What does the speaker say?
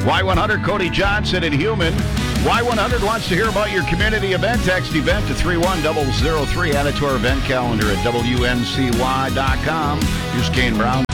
Y100 Cody Johnson in Human. Y100 wants to hear about your community event. Text event to 31003. Add it to our event calendar at WNCY.com. Here's Kane Brown.